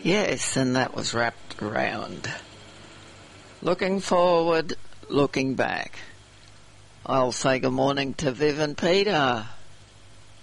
Yes, and that was Wrapped Around. Looking forward, looking back. I'll say good morning to Viv and Peter.